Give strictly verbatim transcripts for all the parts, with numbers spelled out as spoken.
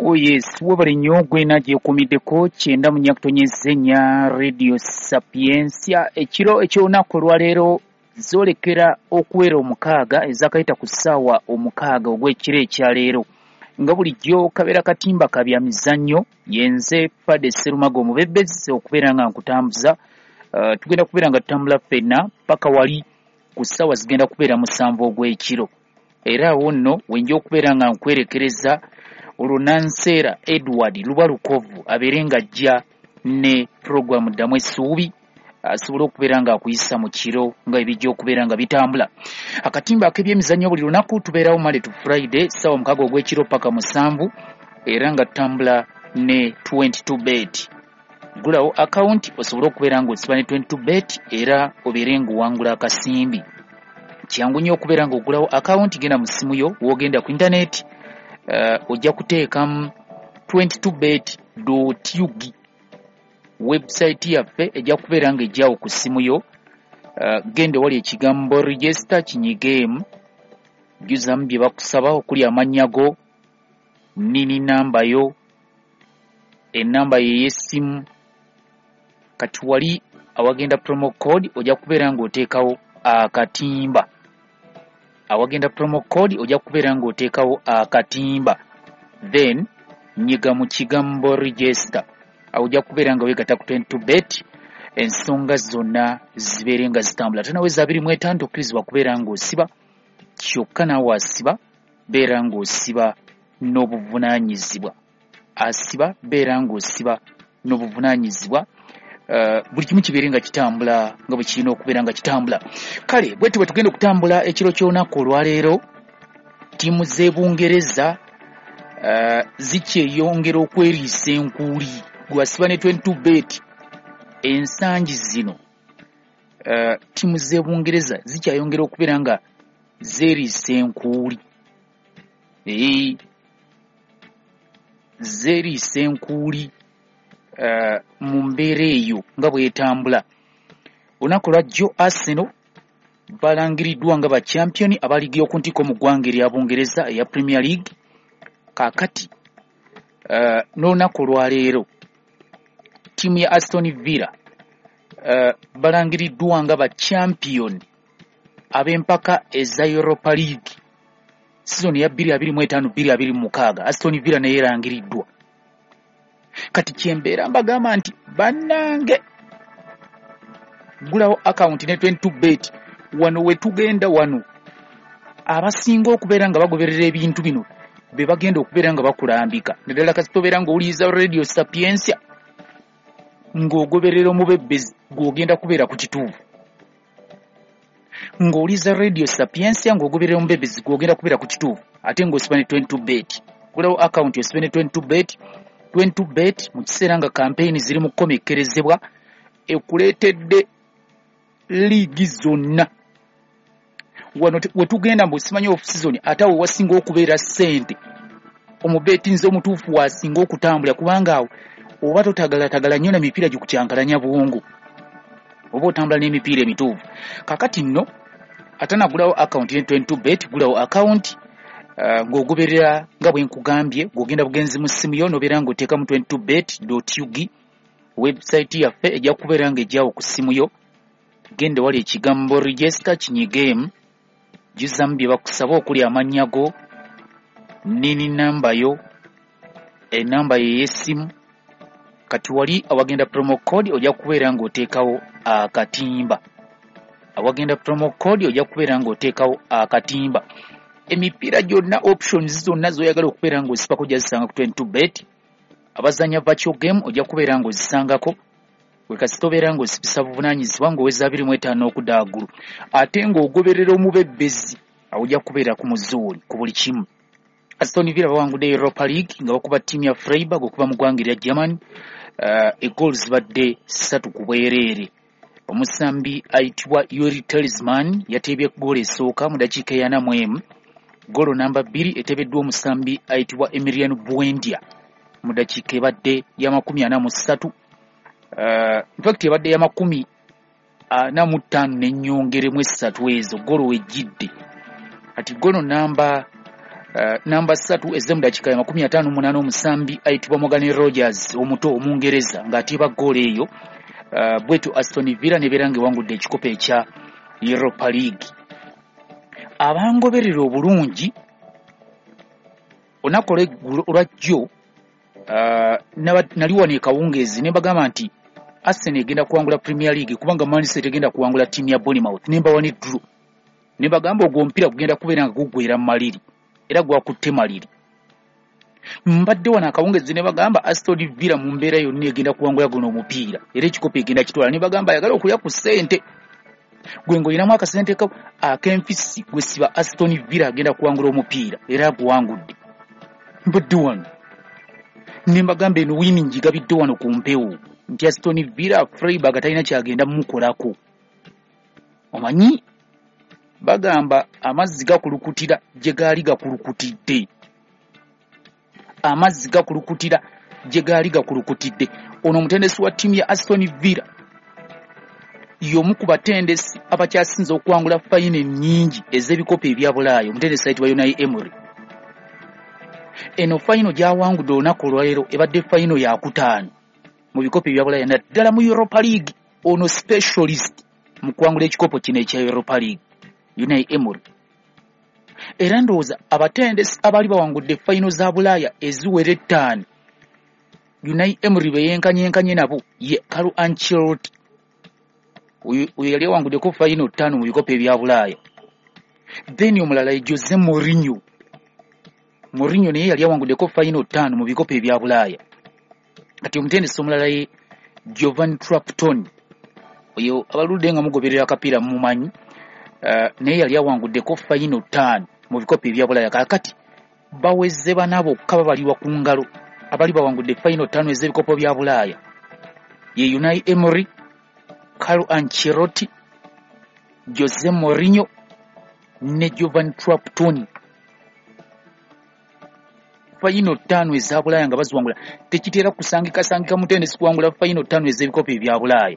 Oh yes, wabali nnyo gwe naje kumiddeko kyenda mu nyakutonnyeza ennya Radio Sapiensia ekiro eky'olunaku olwaleero zoolekera okuwera omukaaga ezakayita ku ssaawa omukaaga ogw'ekiro ekyaleero nga bulijjo kabeera katimba ka bya mizannyo yenze Padde Sserumago Omubebbezi okubeera nga nkutambuza uh, tugenda kubeera nga tutambula ffenna paka wali ku ssaawa zigenda kubeera musanvu ogw'ekiro era awo nno wenja okubeera nga nkwerekereza olwo Nanseera Edward Lubalukovu abeere ng'ajja ne programu ddamu essuubi asobola okubeera nga akuyisa mu kiro nga ebijja okubeera nga bitambula. Akatimba ak'ebyemizannyo buli lunaku tubeerawo Monday to Friday ssaawa mukaaga ogw'ekiro paka musanvu era nga tutambula ne twenty-two bet. Gulawo account osobola okubeera ng'osiba ne twenty-two bet era obeere ng'owangula akasimbi. Kyangu nnyo okubeera ng'ogulawo account genda mu ssimu yo w'ogenda ku internet uh, ojja kuteekamu twenty-two bet dot u g website yaffe ejja kubeera nga ejjaawo ku ssimu yo uh, genda wali ekigambo register kinyigeemu jjuzamu bye bakusaba okuli amannya go nini namba yo ennamba yo ey'essimu kati wali awagenda promo code ojja kubeera ng'oteekawo akatimba awagenda promo code ojja kubeera ng'oteekawo akatimba then nyiga mu kigambo register awo ojja kubeera nga weegatta ku twenty-two bet ensonga zonna zibeere nga zitambula tanaweza abiri mu etaano tokkirizibwa kubeera ng'osiba kyokka naawe asiba beera ng'osiba n'obuvunaanyizibwa asiba beera ng'osiba n'obuvunaanyizibwa Uh, buli kimu kibeere nga kitambula nga bwe kirina okubeera nga kitambula. Kale bwetu bwe tugenda okutambula ekiro ky'olunaku olwaleero ttiimu z'Ebungereza uh, zikyeyongera okweriisa enkuuli gwasiba ne twenty-two bet ensangi zino uh, ttiimu z'Ebungereza zikyayongera okubeera nga zeeriisa enkuuli ee zeeriisa enkuuli Uh, mu mbeera eyo nga bwetambula. Olunaku lwajjo Arsenal balangiriddwa nga ba champion abaligi okuntiko mu ggwanga erya Bungereza eya Premier League. Kaakati uh, n'olunaku lwaleero ttiimu ya Aston Villa uh, balangiriddwa nga ba champion ab'empaka eza Europa League season ya bbiri abiri mu etaano bbiri abiri mu mukaaga. Aston Villa naye erangiriddwa. Kati kyembeera mbagamba nti bannange gulawo account ne twenty-two bet wano we tugenda wano abasinga okubeera nga bagoberera ebintu bino be bagenda okubeera nga bakulambika naddala kasita obeera ng'owuliriza Radio Sapiensia ng'ogoberera Omubebbezi gw'ogenda kubeera ku kituufu ng'owuliriza Radio Sapiensia ng'ogoberera Omubebbezi gw'ogenda kubeera ku kituufu ate ng'osiba ne twenty-two bet gulawo account osiba ne twenty-two bet twenty-two bet mu kiseera nga campaign ziri mu kukomekkerezebwa ekuleetedde liigi zonna wano we tugenda mbu simanyi off season ate awo wasinga okubeera ssente omubeetinzi omutuufu wasinga okutambula kubanga awo oba totagalatagala nnyo na mipiira gikukyankalanya bwongo oba otambula n'emipiira emituufu. Kakati nno ate nagulawo account ne twenty-two bet gulawo account Uh, ng'ogoberera nga bwe nkugambye gw'ogenda bugenzi mu ssimu yo n'obeera ng'oteeka mu twenty-two bet dot u g website yaffe ejja kubeera ng'ejjaawo ku ssimu yo gende wali ekigambo register kinyigeemu jjuzamu bye bakusaba okuli amannya go nini namba yo ennamba yo ey'essimu kati wali awagenda promo code ojja kubeera ng'oteekawo akatimba awagenda promo code ojja kubeera ng'oteekawo akatimba. Emipiira gyonna options zonna zoyagala okubeera ng'osipako gyazisanga ku twenty-two bet abazanya virtual game ojja kubeera ng'ozisangako wekasita obeera ng'osibisa buvunaanyizibwa ng'oweza abiri mu etaano okudaagulu ate ng'ogoberera Omubebbezi awo ojja kubeera ku muzuuli ku buli kimu. Aston Villa bawangudde Europa League nga bakuba ttiimu ya Freiburg okuva mu ggwanga erya Germany uh, egoolu zibadde ssatu ku bwereere. Omusambi ayitibwa Yuri Talisman yateebye goolo esooka mu dakiika ya ana mu emu. Golo namba bbiri etebeddwa omusambi ayitibwa Emiliano Buendia mu dakiika ebadde ya makumi ana mu ssatu uh, in fact ebadde ya makumi ana mu ttaano n'ennyongeremu essatu ezo golo wejjidde. Kati golo namba uh, namba satu ezemu dakika ya makumi atano munana omusambi ayitibwa Morgan Rogers omuto omungereza ng'atiba goal eyo. Uh, bwetu Aston Villa ne berange wangudde ekikopo ekya Europa League. Abangoberera obulungi onakole olwajjo uh, naliwo ne kawungezi ne bagamba nti Arsenal egenda kuwangula Premier League kubanga Man City egenda kuwangula timu ya Bournemouth ne mbawane draw. Ne bagamba ogwo mpira kugenda kubeera nga gugwera maliri era gwakutte maliri. Mbadde wana akawungezi ne bagamba Aston Villa mu mbeera yonna egenda kuwangula guno omupiira era ekikopo egenda kitwala. Ne bagamba ayagala okulya ku ssente. Gwe ng'olinamu akasente ak'enfisi gwe siba Aston Villa agenda kuwangula omupiira era aguwangudde. Mbadde wano ne bagamba eno wini njigabidde wano ku mpewo nti Aston Villa Freiburg talina kyagenda mukolako. Omanyi bagamba amazzi gakulukutira gye gaali gakulukutidde. Amazzi gakulukutira gye gaali gakulukutidde. Ono omutendesi wa ttiimu ya Aston Villa y'omu ku batendesi abakyasinze okuwangula fayino ennyingi ez'ebikopo ebya Bulaaya. Omutendesi ayitibwa Unai Emery. Eno fayino gy'awangudde olunaku olwaleero ebadde fayino yakutaano mu bikopo ebya Bulaaya naddala mu Europa League. Ono specialist mu kuwangula ekikopo kino ekya Europa League Unai Emery. Era ndowooza abatendesi abali bawangudde fayino za Bulaaya eziwera ettaano Unai Emery be yenkanyenkanye nabo ye Carlo Ancelotti. Uyu yali awanguddeko fayino ttaano mu bikopo ebya Bulaaya. Then omulala ye Jose Mourinho. Mourinho naye yali awanguddeko fayino ttaano mu bikopo ebya Bulaaya. Kati omutendesi omulala ye Giovanni Trapattoni. Oyo abaludde nga mugoberera akapiira mumanyi. Uh, naye yali awanguddeko fayino ttaano mu bikopo ebya Bulaaya. Kakati baweze banabo kaba baliwa ku ngalo abali bawangudde fayino ttaano ez'ebikopo bya Bulaaya ye Unai Emery, Carlo Ancelotti, Jose Mourinho ne Giovanni Trapattoni. Fayino ttaano eza Bulaaya nga baziwangula tekiteera kusangika sangika mutendesi kuwangula fayino ttaano ez'ebikopo ebya Bulaaya.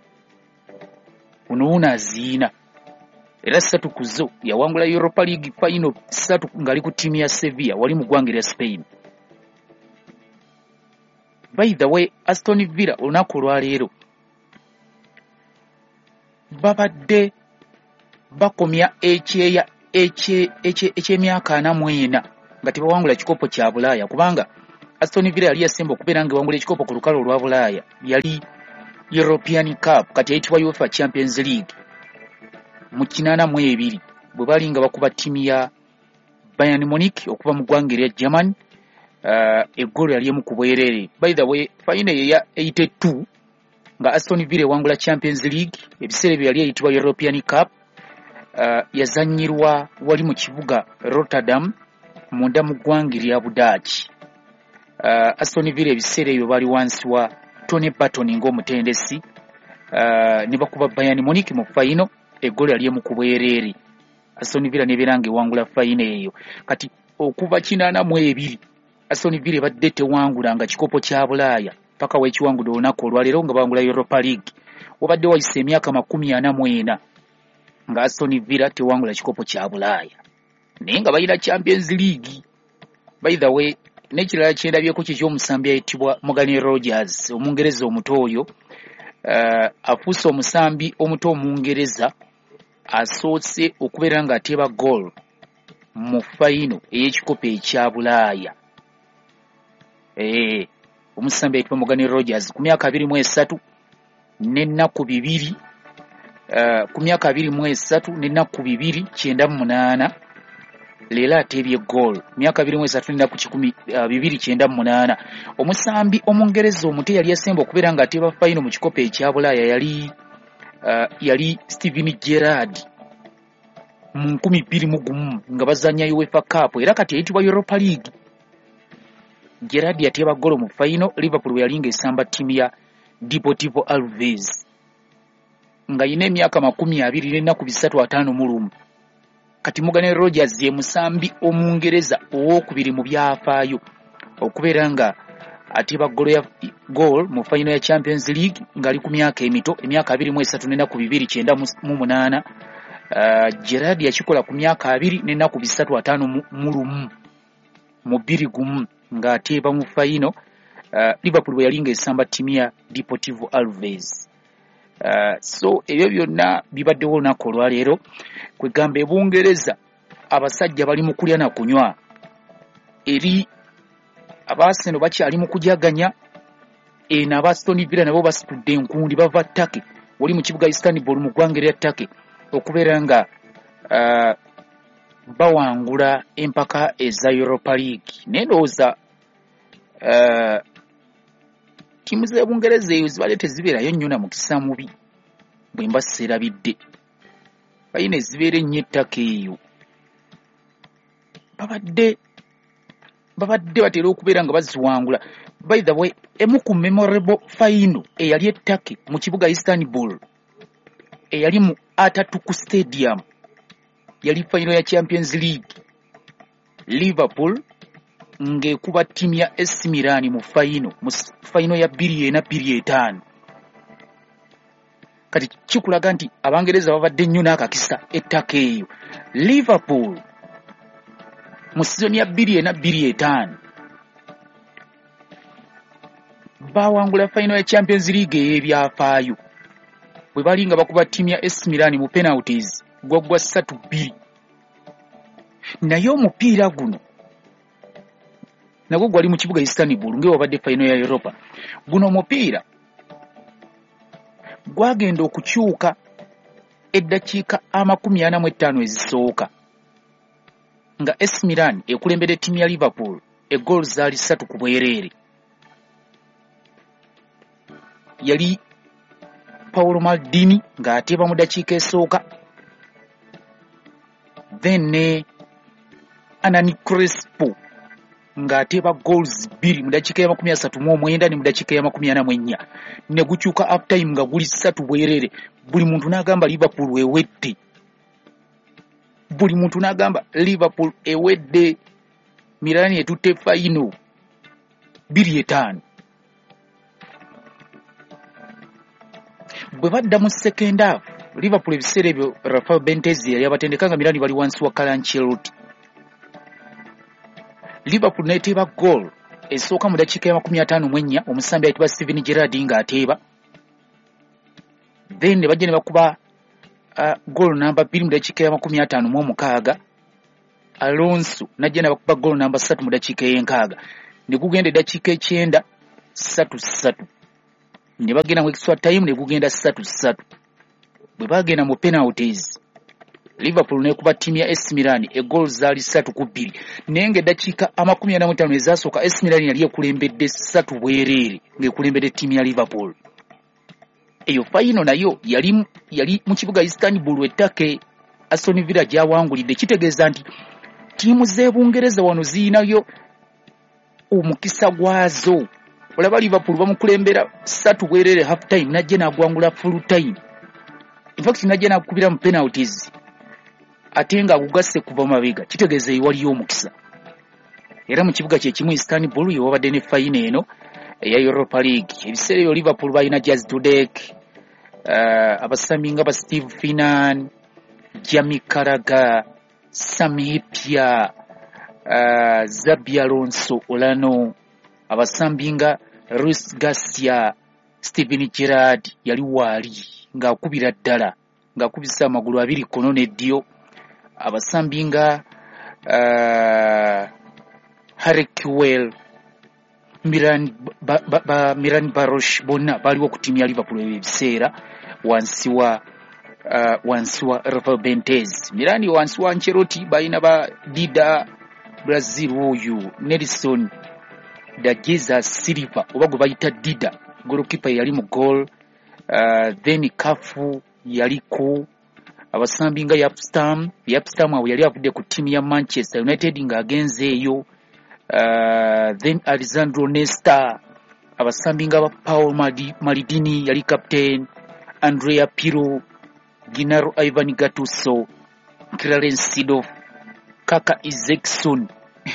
Ono una aziina. Era ssatu kuzo yawangula Europa League fayino ssatu ngali ku timu ya Sevilla wali mu ggwanga lya Spain. By the way, Aston Villa olunaku olwaleero babadde bakomya ekyeya eky'emyaka ana mu ena nga tebawangula kikopo kya Bulaaya kubanga Aston Villa yali yasemba okubeera nga ewangula ekikopo ku lukalo olwa Bulaaya yali European Cup kati eyitibwa UEFA Champions League mu kinaana mu ebiri bwe bali nga bakuba ttiimu ya Bayern Munich okuva mu ggwanga erya Germany. Uh, eggolo yali emu ku bwerere. By the way, fayino ye ya eighty-two nga Aston Villa ewangula Champions League ebiseera bye yali eyitibwa European Cup. Uh, yazanyirwa wali mu kibuga Rotterdam munda mu ggwanga erya Budaaki. Uh, Aston Villa ebiseera ebyo bali wansi wa Tony Barton ng'omutendesi. Uh, ne bakuba Bayern Munich mu fayino eggolo yali emu ku bwerere. Aston Villa ne beera nga ewangula fayino eyo. Kati okuva kinaana mu ebiri Aston Villa badde tewangula nga kikopo kya Bulaaya paka wekiwangudde olunaku olwaleero nga bawangula Europa League. Wabadde wayise emyaka makumi ana mu ena nga Aston Villa tewangula kikopo kya Bulaaya naye nga balina Champions League. By the way, n'ekirala kyendabyeko ky'omusambi ayitibwa Morgan Rogers omungereza omuto oyo. Uh, afuuse omusambi omuto omungereza asoose okubeera nga ateeba goal mu fayino ey'ekikopo ekya Bulaaya. Eh, omusambi ayitibwa Morgan Rogers ku myaka abiri mu esatu n'ennaku bibiri. Uh, ku myaka abiri mu esatu n'ennaku bibiri kyenda mu munaana leero ateebye goal. Myaka abiri mu esatu n'ennaku kikumi uh, bibiri kyenda mu munaana. Omusambi omungereza omuto yali yasemba okubeera nga ateeba fayino mu kikopo ekya Bulaaya yali uh, yali Steven Gerrard mu nkumi bbiri mu gumu nga bazanya UEFA Cup era kati eyitibwa Europa League. Gerrard yateeba golo mu fayino Liverpool we yali ng'esamba ttiimu ya Deportivo Alaves nga yina emyaka makumi abiri n'ennaku bisatu ataano mu lumu. Kati Morgan Rogers ye musambi omungereza owokubiri mu byafaayo okubeera nga ateeba golo ya goal mu fayino ya Champions League ng'ali ku myaka emito emyaka abiri mu esatu n'ennaku bibiri kyenda mu munaana. Uh, Gerrard yakikola ku myaka abiri n'ennaku bisatu ataano mu lumu. mu bbiri gumu ng'ateeba mu fayino uh, Liverpool bwe yalinga esamba ttiimu ya Deportivo Alaves. Uh, so ebyo byonna bibaddewo olunaku olwaleero kwegamba ebungereza abasajja bali mu kulya na kunywa eri abaaseno bakyali mu kujaganya eno abaston Villa nabo basitudde enkundi bava Turkey wali mu kibuga Istanbul mu ggwanga erya Turkey okubeera nga uh, bawangula empaka eza Europa League. Nendowooza uh, tiimu z'Ebungereza eyo zibadde tezibeerayo nnyo na mukisa mubi bwe mba sserabidde balina ezibeera ennyo ettaka eyo babadde babadde batera okubeera nga baziwangula. By the way, emu ku memorable final eyali ettake mu kibuga Istanbul eyali mu Atatürk Stadium yali final ya Champions League, Liverpool ng'ekuba ttiimu ya A C Milan mu final mu final ya bbiri ena bbiri etaano. Kati kikulaga nti Abangereza babadde nnyo n'akakisa ettaka eyo. Liverpool mu season ya bbiri ena bbiri etaano bawangula final ya Champions League ey'ebyafaayo bwe bali nga bakuba ttiimu ya A C Milan mu penalties gwaggwa ssatu bbiri. Naye omupiira guno nagwo gwali mu kibuga Istanbul ng'ewabadde final ya Europa. Guno omupiira gwagenda okukyuka eddakiika amakumi ana mu etaano ezisooka nga A C Milan ekulembedde ttiimu ya Liverpool eggoolo zaali ssatu ku bwereere. Yali Paolo Maldini ng'ateeba mu ddakiika esooka, then ne Anani Crespo ng'ateeba goals bbiri mu ddakiika ya makumi asatu mu omwenda ne mu ddakiika ya makumi ana mu ennya, ne gukyuka half time nga guli ssatu bwereere. Buli muntu n'agamba Liverpool ewedde, buli muntu n'agamba Liverpool ewedde. Milan etutte final bbiri etaano. Bwe badda mu second half Liverpool ebiseera ebyo Rafael Benitez yali abatendeka nga Milan bali wansi wa Carlo Ancelotti. Liverpool n'eteeba goal esooka mu ddakiika ya makumi ataano mu ennya, omusambi ayitibwa Steven Gerrard ng'ateeba, then ne bajja ne bakuba uh, goal namba bbiri mu ddakiika ya makumi ataano mu omukaaga. Alonso najja ne bakuba goal namba ssatu mu ddakiika y'enkaaga, ne gugenda eddakiika ekyenda ssatu ssatu, ne bagenda mu extra time ne gugenda ssatu ssatu. Bwe bagenda mu penalties Liverpool n'ekuba ttiimu ya A C Milan eggoolo zaali ssatu ku bbiri, naye ng'eddakiika amakumi ana mu ttaano ezasooka A C Milan yali ekulembedde ssatu bwereere ng'ekulembedde ttiimu ya Liverpool. Eyo fayino nayo yali yali mu kibuga Istanbul ettake Aston Villa gyawangulidde. Kitegeeza nti ttiimu z'Ebungereza wano ziyinayo omukisa gwazo. Olaba Liverpool bamukulembera ssatu bwereere half time najja n'agwangula full time. In fact najja n'akubira mu penalties ate nga agugasse kuva mabega. Kitegeeza waliyo omukisa. Era mu kibuga kye kimu Istanbul yewabadde ne fayino eno eya Europa League. Ebiseera ebyo Liverpool balina Jazz Dudek, uh, abasambi nga ba Steve Finnan, Jamie Carragher, Sami Hyypiä, uh, Xabi Alonso Olano, abasambi nga Luis Garcia, Steven Gerrard yali waali ng'akubira ddala ng'akubisa amagulu abiri kono n'eddyo. Abasambi nga uh, Harry Kewell, Miran ba, ba, ba, Miran Barosh bonna baliwo ku ttiimu ya Liverpool ebiseera wansi wa uh, wansi wa Rafael Benitez. Milan wansi wa Ancelotti balina ba Dida Brazil oyo Nelson da Jesus Silva oba gwe bayita Dida, goalkeeper yali mu goal. Uh, then Kafu yaliko, abasambi nga Yapstam Yapstam awo yali avudde ku ttiimu ya Manchester United ng'agenze eyo. Uh, then Alessandro Nesta, abasambi nga ba Paul Maldini yali captain, Andrea Pirlo, Gennaro Ivan Gattuso, Clarence Seedorf, Kaka Isaacson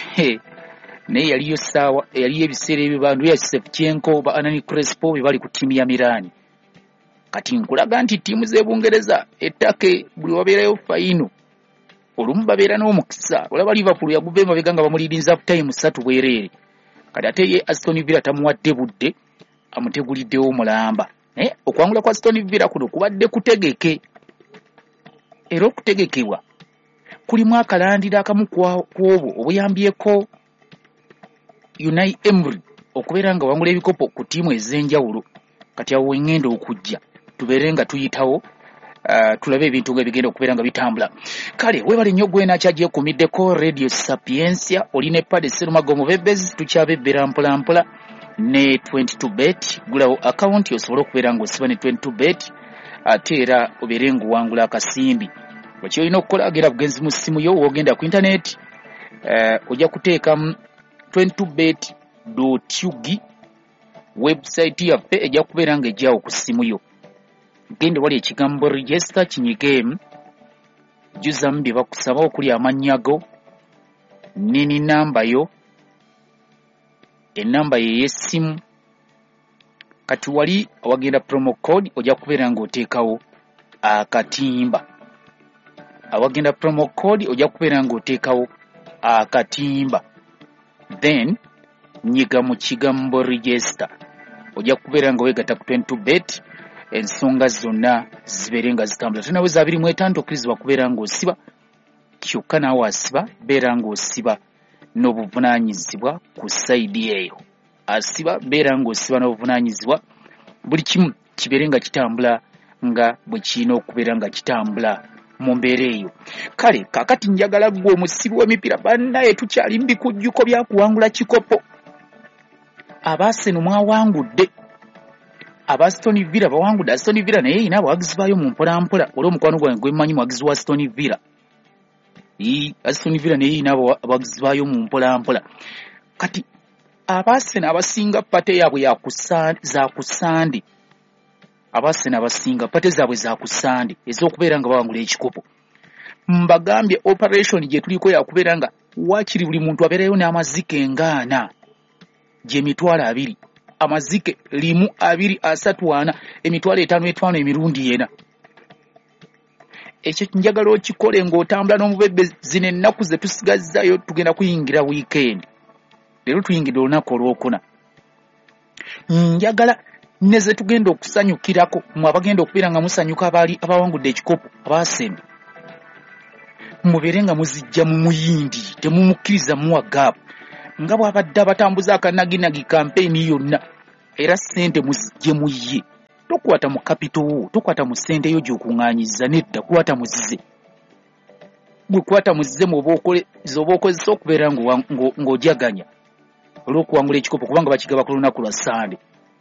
naye yaliyo saawa yaliyo ebiseera ebyo bandu ya Shevchenko ba Anani Crespo bwe bali ku ttiimu ya Milan. Kati nkulaga nti ttiimu z'Ebungereza ettake buli wabeerayo fayino olumu babeera n'omukisa olaba Liverpool yaguva emabega nga bamuliirinza time ssatu bwereere kati ate ye Aston Villa tamuwadde budde amuteguliddewo omulamba naye okwangula kwa Aston Villa kuno kubadde kutegeke era okutegekebwa kulimu akalandira akamu kw'obwo obuyambyeko Unai Emery okubeera nga wangula ebikopo ku ttiimu ez'enjawulo kati awo wengenda okujja tubeere nga tuyitawo uh, tulabe ebintu nga bigenda okubeera nga bitambula kale webale nnyo gwena akyagyekumiddeko Radio Sapiensia olina epade Serumago Mubebezi tukyabebbera mpola mpola ne twenty-two bet gulawo account osobola okubeera nga osiba ne twenty-two bet ate era obeere nguwangula akasimbi wakyolina okukola agera bugenzi mu ssimu yo wogenda ku internet uh, ojja kuteekamu twenty-two bet dot u g website yaffe ejja kubeera nga ejjawo ku ssimu yo genda wali ekigambo register kinyigemu juzamu bye bakusaba okuli amannya go nini namba yo enamba ye y'essimu kati wali awagenda promo code ojja kubeera nga oteekawo akatimba awagenda promo code ojja kubeera nga oteekawo akatimba then nyiga mu kigambo register ojja kubeera nga weegatta ku twenty-two bet ensonga zonna zibeere nga zitambula tunaweza abiri mu etaano tokkirizibwa kubeera ng'osiba kyokka naawe asiba beera ng'osiba n'obuvunaanyizibwa ku sayidi eyo asiba beera ng'osiba n'obuvunaanyizibwa buli kimu kibeere nga kitambula nga bwe kirina okubeera nga kitambula mu mbeera eyo kale kaakati njagala ggwe omusibi w'emipiira bannaye tukyali mu bikujjuko bya kuwangula kikopo abaaseno mwawangudde aba Aston Villa bawangudde Aston Villa naye ina abawagizi baayo mu mpola mpola olw'omukwano gwange gwemmanyi muwagizi wa Aston Villa ii Aston Villa naye ina abawagizi baayo mu mpola mpola kati abaaseno abasinga pate yaabwe za ku Sande abaaseno abasinga pate zaabwe za ku Sande ez'okubeera nga bawangula ekikopo mbagambye operation gye tuliko yakubeera nga waakiri buli muntu abeerayo n'amazike ngaana gye mitwalo abiri amazike limu abiri asatu ana emitwalo etaano etwano emirundi yena ekyo njagala okikole ng'otambula n'omubebe zino ennaku ze tusigazzayo tugenda kuyingira weekend leero tuyingidde olunaku olwokuna njagala ne ze tugenda okusanyukirako mwe abagenda okubeera nga musanyuka abaali abawangudde ekikopo abaasene mubeere nga muzijja mu muyindi temumukkiriza muwa gaapu nga bw'abadde abatambuza akanaginagi kampeyini yonna era ssente muzijje mu ye tokwata mu kapito tokwata mu ssente yo gy'okuŋŋaanyiza nedda kwata muzize gwe kwata muzize z'oba okozesa okubeera ng'ojaganya olw'okuwangula ekikopo kubanga bakigaba ku lunaku lwa Sande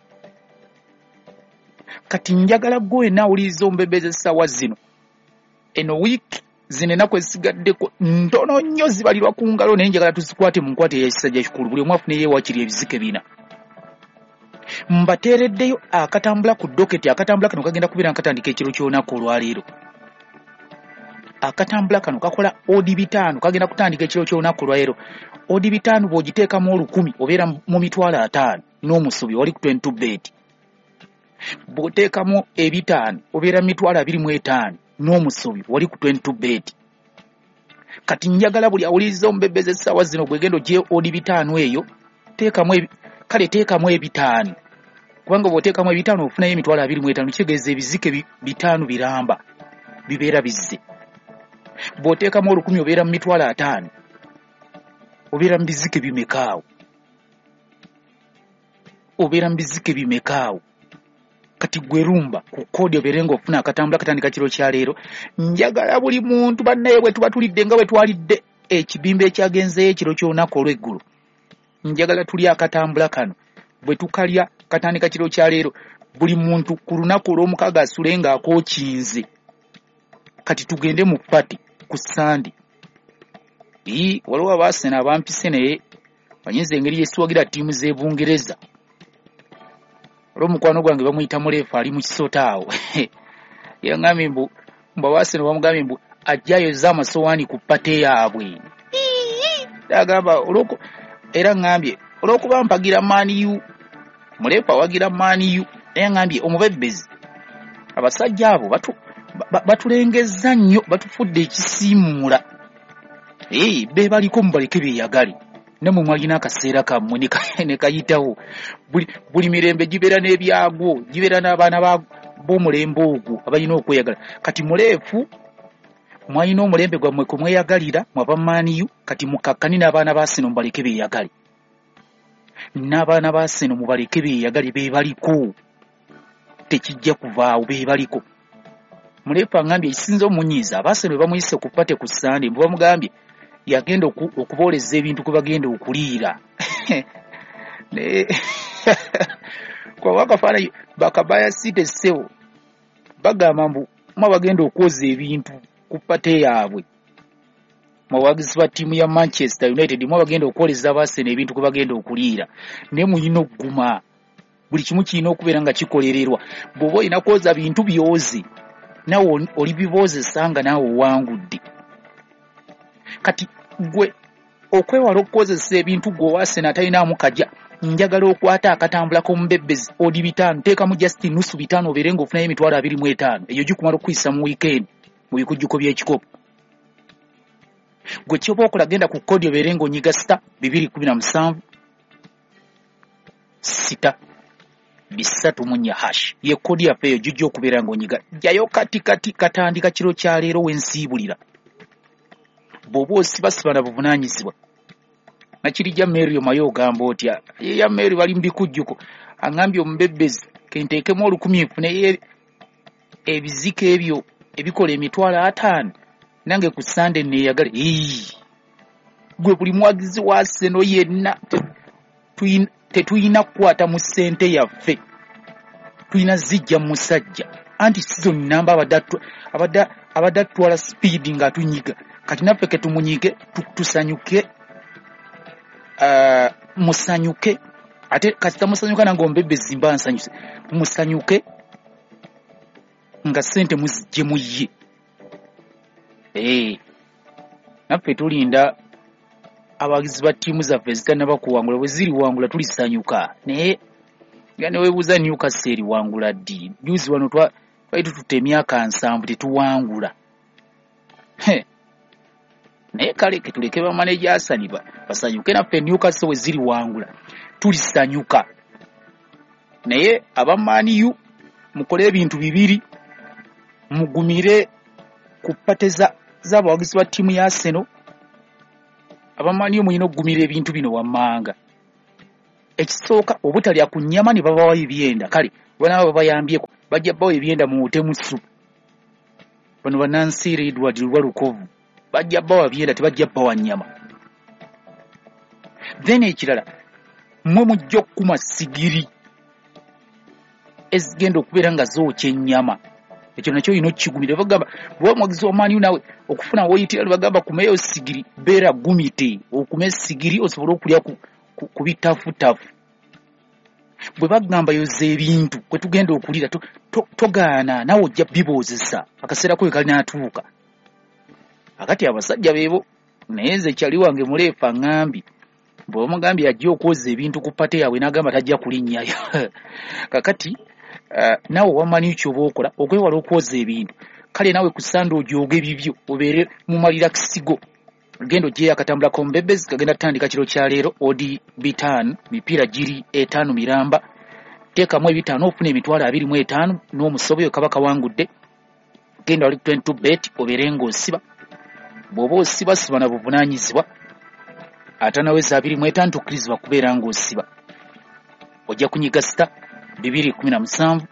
kati njagala ggwe naawuliriza omubebezi essaawa zino eno wiiki zino ennaku ezisigaddeko ntono nnyo zibalirwa ku ngalo naye njagala tuzikwate mu nkwate ey'ekisajja kikulu buli omu afuneyo ewakiri ebizike bina mbateereddeyo akatambula ku doketi akatambula kano kagenda kubeera nkatandika ekiro ky'olunaku olwaleero akatambula kano kakola odi bitaano kagenda kutandika ekiro ky'olunaku olwaleero odi bitaano bw'ogiteekamu olukumi obeera mu mitwalo ataano n'omusubi wali ku twenty-two bet bw'oteekamu ebitaano obeera mu mitwalo abiri mu etaano n'omusubi wali ku twenty-two bet kati njagala buli awuliriza omubebezi essaawa zino bwegenda ogye odi bitaano eyo teekamu kale teekamu ebitaano kubanga bw'oteekamu ebitaano ofunayo emitwalo abiri mu etaano kitegeeza ebizike bitaano biramba bibeera bizze bw'oteekamu olukumi obeera mu mitwalo ataano obeera mu bizike bimekaawo obeera mu bizike bimekaawo kati gwe rumba ku kodi obeere ng'ofuna akatambula katandika kiro kya leero njagala buli muntu bannaye bwe tuba tulidde nga bwe twalidde ekibimba ekyagenzeyo ekiro ky'olunaku olw'eggulu njagala tuli akatambula kano bwe tukalya katandika kiro kya leero buli muntu ku lunaku olw'omukaaga asule ng'akookinze kati tugende mu pati ku Sande ii waliwo abaasena abampise naye banyinza engeri yesuwagira ttiimu z'Ebungereza olw'omukwano gwange bamuyita muleefu ali mu kisota awo yaŋŋambye mbu mbu abaasena bamugambye mbu ajjayoza amasowaani ku pate yaabwe agamba olwoko era ŋŋambye olw'okuba mpagira maaniyu muleefu awagira maaniyu naye ŋŋambye omubebezi abasajja abo batulengezza nnyo batufudde ekisiimuula eh be baliko mubaleke beyagale namwe mwalina akaseera kammwe ne kayitawo buli buli mirembe gibera n'ebyagwo gibera n'abaana ba b'omulembe ogwo abalina okweyagala kati muleefu mwalina omulembe gwammwe kumweyagalira mwaba maaniyu kati mukakkani n'abaana ba Arsenal mubaleke beyagale n'abaana ba Arsenal mubaleke beyagale be baliko tekijja kuvaawo be baliko muleefu angambye ekisinza omunyiiza aba Arsenal bamuyise ku pate ku Sunday mbu bamugambye yagenda okubooleza ebintu kwe bagenda okuliira ne kwa wakafaananyi bakabaya site ssebo bagamba mbu mwa bagenda okwoza ebintu ku pate yaabwe mwawagizi ba ttiimu ya Manchester United mwa bagenda okwoleza abaasene ebintu kwe bagenda okuliira naye muyina okuguma buli kimu kirina okubeera nga kikolererwa bw'oba olina kwoza bintu byoze nawe olibiboozesa nga naawe owangudde kati gwe okwewala okukozesa ebintu gwe Arsenal atalinaamu kajja njagala okwata akatambulako mubebbezi odi bitaano teekamu just nusu bitaano obeere ng'ofunayo emitwalo abiri mu etaano eyo gikumala okuyisa mu weekend mu bikujjuko by'ekikopo gwe kyoba okola genda ku kodi obeere ng'onyiga sita bibiri kumi na musanvu sita bisatu mu nnya hash ye kodi yaffe eyo gijja okubeera ng'onyiga jjayo kati kati katandika kiro kya leero wensiibulira bw'oba osibasiba na buvunaanyizibwa nakirijja Mary Omayo ogamba otya ya Mary bali mbikujjuko angambye omubebbezi kenteekemu olukumi nfune ebizika ebyo ebikola emitwalo ataano nange ku Sunday neeyagale gwe buli mwagizi wa Arsenal yenna tetuyina kukwata mu ssente yaffe tuyina zijja mu musajja anti season namba abadde abadde atwala speed nga tunyiga kati naffe ke tumunyige tusanyuke uh, musanyuke ate kasita musanyuka nange ombebbe zimba nsanyuse musanyuke nga sente muzije muye eh naffe tulinda abagizi ba ttiimu zaffe zitanaba kuwangula bwe ziri wangula tulisanyuka naye gane weebuuza Newcastle eri wangula ddi juzi wano twali tututte emyaka nsanvu tetuwangula naye kale ketuleke bamaneja Asani basanyuke naffe Newcastle we ziri wangula tulisanyuka naye abamaaniyu mukole ebintu bibiri mugumire ku pateza z'abawagizi ba ttiimu ya Arsenal abamaaniyu muyina okugumira ebintu bino wammanga ekisooka obutalya ku nnyama ne babawa ebyenda kale bana babayambyeko bajja bawa ebyenda mu hotemu soup bano banansi Edward Lwalukovu bajja bawa byenda tebajja bawa nnyama then ekirala mwe mujja okukuma sigiri ezigenda okubeera nga zookya ennyama ekyo nakyo olina okikigumira bagamba bwe mwagizi wa maaniyu nawe okufuna woyitira bagamba kumeyo sigiri beera gumite okume sigiri osobola okulya ku, ku, ku bitafutafu bwe bagamba yoza ebintu kwe tugenda okulira togaana to, to nawe ojja biboozesa akaseera ko kalinaatuuka akati abasajja beebo naye nze kyali wange muleefa ŋŋambi bwe bamugambye ajja okwoza ebintu ku pate yaabwe n'agamba tajja kulinnyayo kakati Uh, nawe wamanyi kyoba okola okwewala okwoza ebintu kale nawe ku Sunday ojooge bibyo obeere mumalira kisigo gendo gye akatambula ko mbebezi kagenda tandika kiro kya leero odi bitaano mipiira giri etaano miramba teekamu ebitaano ofuna emitwalo abiri mu etaano n'omusobe kabaka wangudde genda wali twenty bet obeere ng'osiba bw'oba osiba siba na buvunaanyizibwa atanaweza abiri mu etaano tukkirizibwa kubeera ng'osiba ojja kunyiga sita bibiri kumi na musanvu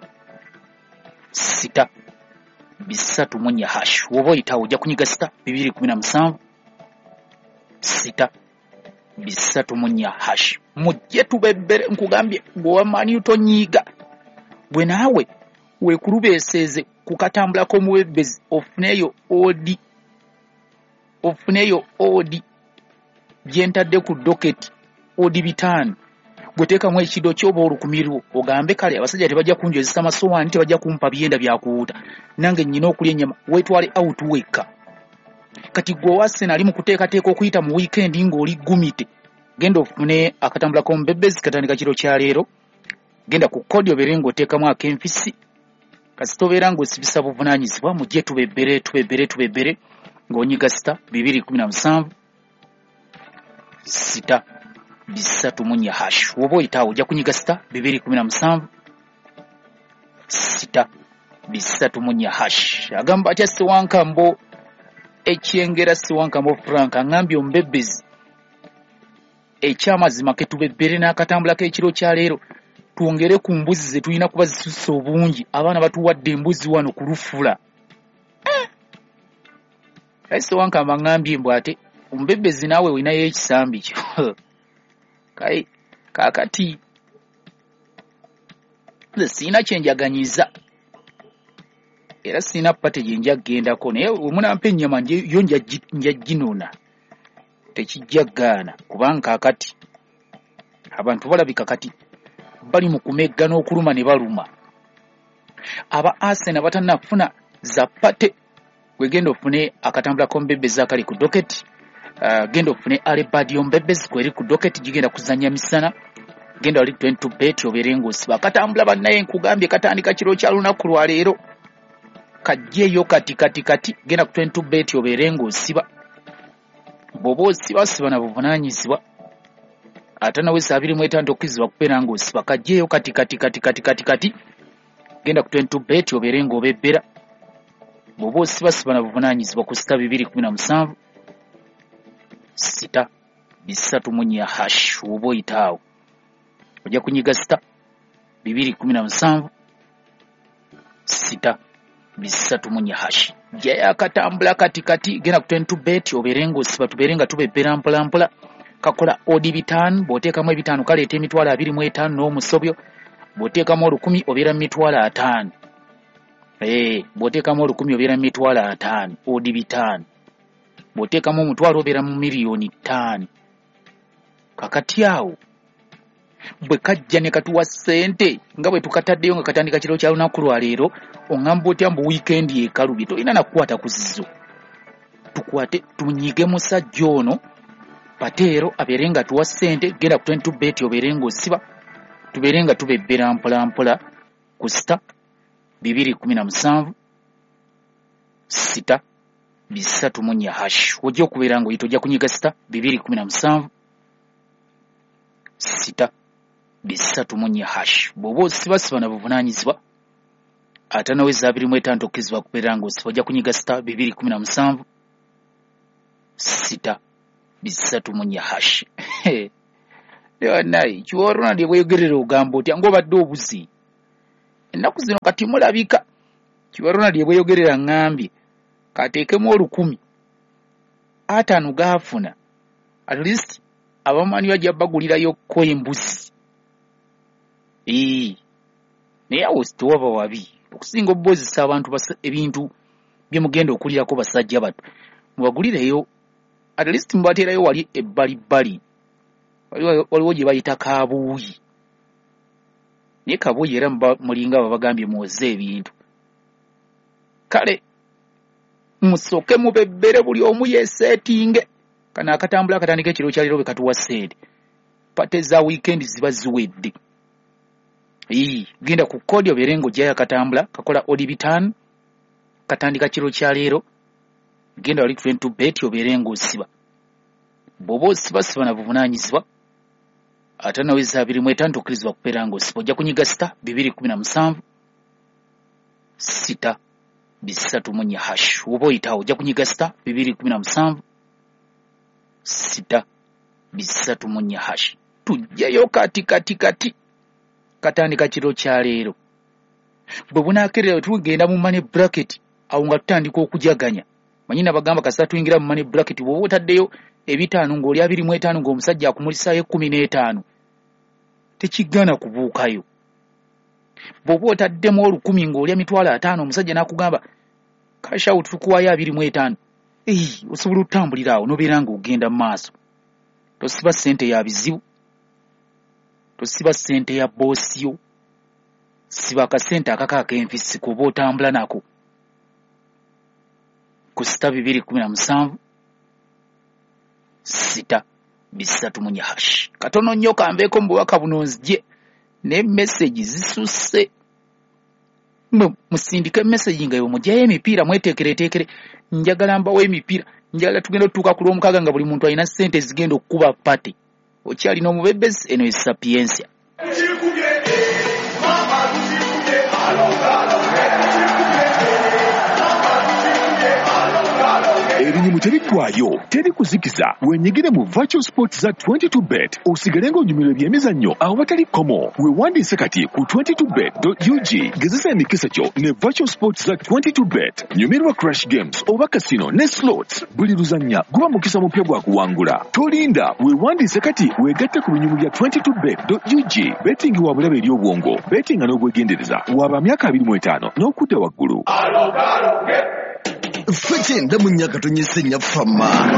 sita bisatu mu nnya hash woba oyitawo ojja kunyiga sita bibiri kumi na musanvu sita bisatu mu nnya hash mujje tubebbere nkugambye gwewamanyi tonyiiga bwe naawe weekulubeeseeze ku katambulako muwebbezi ofuneeyo odi ofuneeyo odi gyentadde ku doketi odi bitaano gweteekamu ekido kyoba olukumirwo ogambe kale abasajja tebajja kunjozesa masowaani tebajja kumpa byenda byakuwuta nange nnyina okulya ennyama weetwale out wekka kati gwe Arsenal ali mu kuteekateeka okuyita mu weekend ng'oli gumite genda ofune akatambulako mubebbezi katandika kiro kya leero genda ku kodi obeere ng'oteekamu ak'enfisi kasita obeera ng'osibisa buvunaanyizibwa mujje tubebbere tubebbere tubebbere ng'onyiga sita bibiri kumi na musanvu sita bisatu munya hash. Woba oyitawo ojja kunyiga sita bibiri kumi na musanvu sita bisatu munya hash. Agamba atya Siwankambo ekyengera Siwankambo Frank angambye omubebbezi ekyamazima ke tubebbere n'akatambula k'ekiro kya leero twongere ku mbuzi ze tulina kuba zisusse obungi abaana batuwadde embuzi wano ku lufula. Ese wankamba ngambye mbw ate omubebbezi naawe winayo ekisambi kyo kai kakati nze siina kyenjaganyiza era siina pate gye njagendako naye omunampa ennyama yo njagginona tekijja gaana kubanga kakati abantu balabika kati bali mu kumegga n'okuluma ne baluma. Aba Arsenal batannafuna za pate wegenda ofune akatambula k'omubebbezi akali ku doketi. Uh, genda ofune alebadi y'omubebbezi kweri ku doketi gigenda kuzanya misana. Genda wali twenty bet obeere ng'osiba akatambula bannaye nkugambye katandika kiro kya lunaku lwa leero kajjeeyo kati kati kati genda ku twenty bet obeere ng'osiba. Bw'oba osiba siba na buvunaanyizibwa ate nawe saa abiri mu etaano tokkizibwa kubeera ng'osiba kajjeeyo kati kati kati kati kati kati genda ku twenty bet obeere ng'obebbera. Bw'oba osiba siba na buvunaanyizibwa ku sita bibiri kumi na musanvu sita bisatu munya hash. Woba oyitaawo ojja kunyiga sita bibiri kumi na musanvu sita bisatu munya hash. Jaya akatambula kati kati genda ku twenty bet obeere ng'osiba tubeere nga tubebbera mpola mpola. Kakola odi bitaano bw'oteekamu ebitaano kaleeta emitwalo abiri mu etaano n'omusobyo. Bw'oteekamu olukumi obeera mu mitwalo ataano. Eh, bw'oteekamu olukumi obeera mu mitwalo ataano odi bitaano. Bw'oteekamu omutwalo obeera mu miliyoni ttaano. Kakati awo bwe kajja ne katuwa ssente nga bwe tukataddeyo nga katandika kiro kya lunaku lwa leero oŋŋamba otya mbu wiikendi ekalubye tolina nakukwata ku zizo. Tukwate tunyige musajja ono pateero abeere nga tuwa ssente genda ku twenty bet obeere ng'osiba tubeere nga tubebbera mpola mpola ku sita bibiri kumi na musanvu sita bisatu munya hash. Ojja okubeera ng'oyita ojja kunyiga sita bibiri kumi na musanvu sita bisatu munya hash. Bw'oba osiba siba na buvunaanyizibwa ate nawe za abiri mu etaano tokkizibwa kubeera ng'osiba ojja kunyiga sita bibiri kumi na musanvu sita bisatu munya hash. Naye kiworona lye bweyogerera ogamba otya ng'obadde obuzi ennaku zino kati mulabika. Kiworona lye bweyogerera ngambye kateekemu olukumi ataano gaafuna at least abamanyi bajja bagulirayo ko embuzi. Ee naye awo tewaba wabi okusinga obbozesa abantu ebintu bye mugenda okulirako basajja bato mubagulireyo at least mubateerayo wali ebbalibbali waliwo gye bayita kaabuuyi. Naye kabuuyi era mulinga babagambye muwoze ebintu kale musooke mubebbere buli omu yeeseetinge. Kano akatambula akatandika ekiro kya leero bwe katuwa ssente pate za wiikendi ziba ziwedde. Ii genda ku kodi obeere ng'ojjayo akatambula kakola odi bitaano katandika kiro kya leero genda wali twenty bet obeere ng'osiba. Bw'oba osiba siba na buvunaanyizibwa ate nawe za abiri mu etaano tokkirizibwa kubeera ng'osiba. Ojja kunyiga sita bibiri kumi na musanvu sita bisatu munya hash. Woba oyitaawo ojja kunyiga sita bibiri kumi na musanvu sita bisatu munya hash. Tujjayo kati kati kati katandika kiro kya leero. Bwe bunaakerera tugenda mu money bracket awo nga tutandika okujaganya. Manyina bagamba kasita tuyingira mu money bracket bw'oba otaddeyo ebitaano ng'oli abiri mu etaano ng'omusajja akumulisaayo ekkumi n'etaano tekigana kubuukayo. Bw'oba otaddemu olukumi ng'olya mitwalo ataano omusajja n'akugamba cash out tukuwaayo abiri mu etaano eyi osobola otambulira awo n'obeera ng'ogenda mu maaso. Tosiba ssente ya bizibu, tosiba ssente ya boosiyo, siba akasente akaka ak'enfisi kuba otambula nako ku sita bibiri kumi na musanvu sita bisatu munya hash. Katono nnyo kambeeko mu bubaka buno nzije ne message zisusse. musindike message nga yo mujjayo emipiira mweteekereteekere njagala mbawo emipiira njagala tugenda otutuuka ku lw'omukaaga nga buli muntu alina ssente zigenda okukuba pate okyalina omubebezi eno Sapiensia. Erinyumu teriggwayo teri kuzikiza wenyigire mu virtual sports za twenty-two bet osigale ng'onyumirwa ebyemizannyo awo watali komo weewandiise kati ku twenty-two bet dot u g gezesa emikisa kyo ne virtual sports za twenty-two bet nyumirwa crash games oba casino ne slots buli luzannya guba mukisa mupya gwa kuwangula tolinda weewandiise kati weegatte ku binyumu bya twenty-two bet dot u g betting wa bulabe eri obwongo bettinga n'obwegendereza waba myaka abiri mu etaano n'okudda waggulu Fete ndamunyaka tonyesenya fama